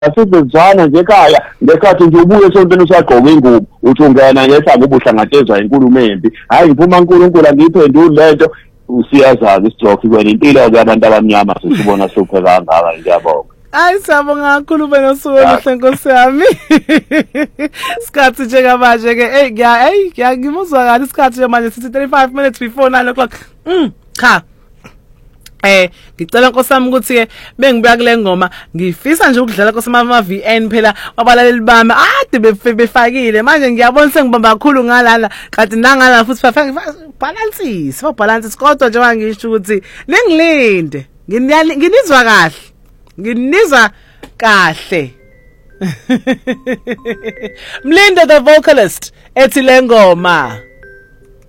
asizozwana nje ekhaya ngekhathi nje ubuye esontweni usagqoka ingubo uthi ungena ngesango ubuhlangatezwa inkulumo embi hayi ngiphuma uNkulunkulu angiyiphenduli lento usiyazazi isidrokhi kwena impilo-ke abantu abamnyama sisibona hluphe kangaka ngiyabonga. Hayi siyabonga kakhulu wena usuke Nkosi yami. Isikhathi njengamanje-ke ngimuzwa kahle isikhathi nje manje sithi 35 minutes before 9 o'clock. Cha. Ngicela Nkosi yami ukuthi-ke bengibuya kule ngoma ngifisa nje ukudlala Nkosi ama VN phela abalaleli bami ade befakile manje ngiyabona sengibamba kakhulu ngalana kanti nangala futhi balance kodwa nje mangisho ukuthi ningilinde nginizwa kahle nginizwa kahle. Mlinde the vocalist ethi le ngoma.